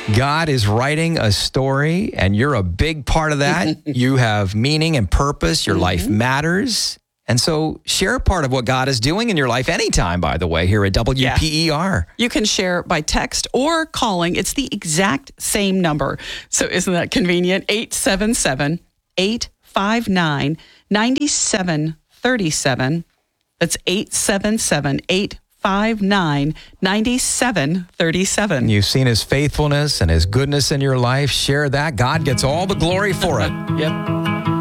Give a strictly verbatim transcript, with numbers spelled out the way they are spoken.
God is writing a story, and you're a big part of that. You have meaning and purpose. Your mm-hmm. life matters. And so share a part of what God is doing in your life anytime, by the way, here at W P E R. Yeah. You can share by text or calling. It's the exact same number. So isn't that convenient? eight seven seven, eight five nine, nine seven three seven. That's eight seven seven, eight five nine, nine seven three seven. You've seen his faithfulness and his goodness in your life. Share that. God gets all the glory for it. Yep.